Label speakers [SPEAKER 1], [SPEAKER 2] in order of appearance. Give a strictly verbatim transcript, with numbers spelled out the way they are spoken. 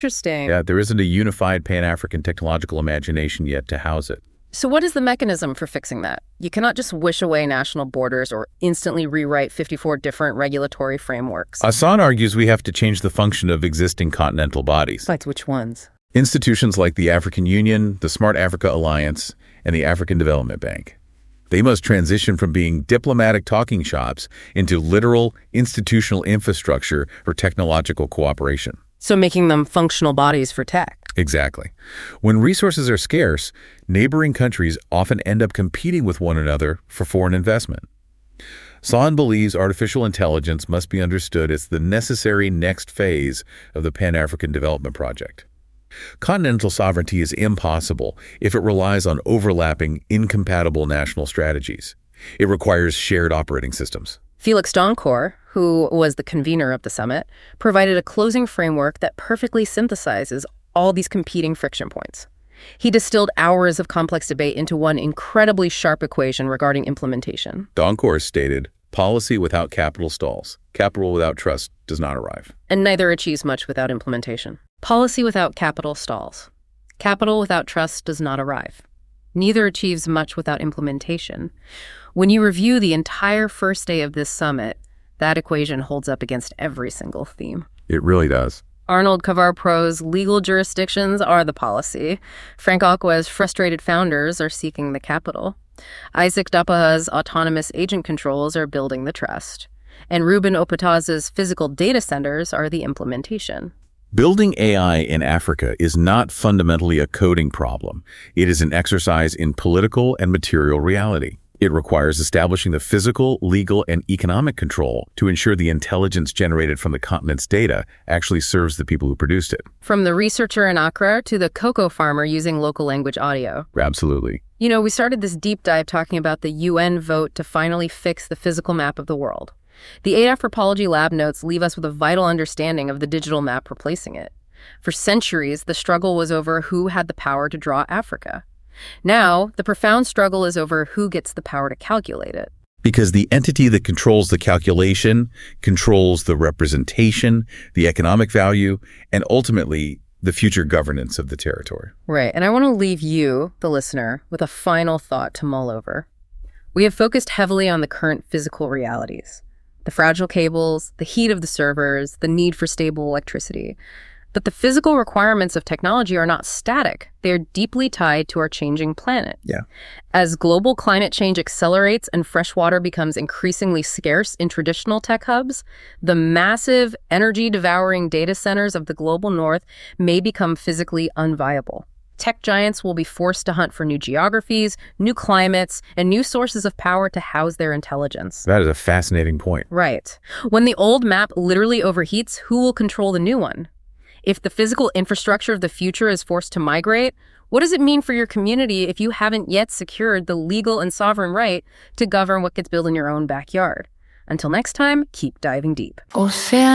[SPEAKER 1] Interesting.
[SPEAKER 2] Yeah, there isn't a unified Pan-African technological imagination yet to house it.
[SPEAKER 1] So what is the mechanism for fixing that? You cannot just wish away national borders or instantly rewrite fifty-four different regulatory frameworks.
[SPEAKER 2] Hassan argues we have to change the function of existing continental bodies.
[SPEAKER 1] Like which ones?
[SPEAKER 2] Institutions like the African Union, the Smart Africa Alliance, and the African Development Bank. They must transition from being diplomatic talking shops into literal institutional infrastructure for technological cooperation.
[SPEAKER 1] So making them functional bodies for tech.
[SPEAKER 2] Exactly. When resources are scarce, neighboring countries often end up competing with one another for foreign investment. Hassan believes artificial intelligence must be understood as the necessary next phase of the Pan-African Development Project. Continental sovereignty is impossible if it relies on overlapping, incompatible national strategies. It requires shared operating systems.
[SPEAKER 1] Felix Doncourt, who was the convener of the summit, provided a closing framework that perfectly synthesizes all these competing friction points. He distilled hours of complex debate into one incredibly sharp equation regarding implementation.
[SPEAKER 2] Doncourt stated, policy without capital stalls. Capital without trust does not arrive.
[SPEAKER 1] And neither achieves much without implementation. Policy without capital stalls. Capital without trust does not arrive. Neither achieves much without implementation. When you review the entire first day of this summit, that equation holds up against every single theme.
[SPEAKER 2] It really does.
[SPEAKER 1] Arnold Kavar-Pro's legal jurisdictions are the policy. Frank Akwa's frustrated founders are seeking the capital. Isaac Dapaha's autonomous agent controls are building the trust. And Ruben Opataz's physical data centers are the implementation.
[SPEAKER 2] Building A I in Africa is not fundamentally a coding problem. It is an exercise in political and material reality. It requires establishing the physical, legal, and economic control to ensure the intelligence generated from the continent's data actually serves the people who produced it.
[SPEAKER 1] From the researcher in Accra to the cocoa farmer using local language audio.
[SPEAKER 2] Absolutely.
[SPEAKER 1] You know, we started this deep dive talking about the U N vote to finally fix the physical map of the world. The A D Anthropology Lab notes leave us with a vital understanding of the digital map replacing it. For centuries, the struggle was over who had the power to draw Africa. Now, the profound struggle is over who gets the power to calculate it.
[SPEAKER 2] Because the entity that controls the calculation controls the representation, the economic value, and ultimately the future governance of the territory.
[SPEAKER 1] Right, and I want to leave you, the listener, with a final thought to mull over. We have focused heavily on the current physical realities. The fragile cables, the heat of the servers, the need for stable electricity. But the physical requirements of technology are not static. They are deeply tied to our changing planet.
[SPEAKER 2] Yeah.
[SPEAKER 1] As global climate change accelerates and fresh water becomes increasingly scarce in traditional tech hubs, the massive, energy-devouring data centers of the global north may become physically unviable. Tech giants will be forced to hunt for new geographies, new climates, and new sources of power to house their intelligence.
[SPEAKER 2] That is a fascinating point.
[SPEAKER 1] Right. When the old map literally overheats, who will control the new one? If the physical infrastructure of the future is forced to migrate, what does it mean for your community if you haven't yet secured the legal and sovereign right to govern what gets built in your own backyard? Until next time, keep diving deep.